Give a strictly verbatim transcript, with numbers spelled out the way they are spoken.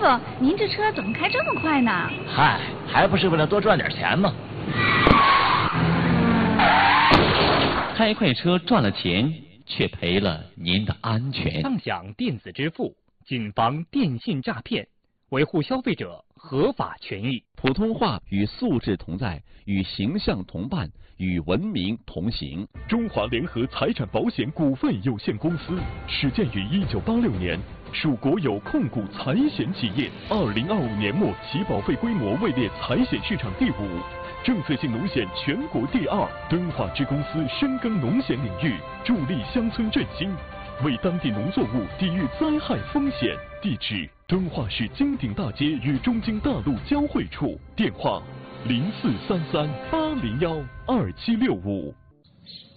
您这车怎么开这么快呢？ 嗨，还不是为了多赚点钱吗？ 开快车赚了钱，却赔了您的安全。 畅享电子支付，谨防电信诈骗，维护消费者合法权益。 普通话与素质同在，与形象同伴，与文明同行。 中华联合财产保险股份有限公司始建于一九八六年，属国有控股财险企业。二零二五年末起保费规模位列财险市场第五，政策性农险全国第二。敦化支公司深耕农险领域，助力乡村振兴，为当地农作物抵御灾害风险。地址：敦化市金鼎大街与中京大路交汇处。电话：零四三三八零幺二七六五。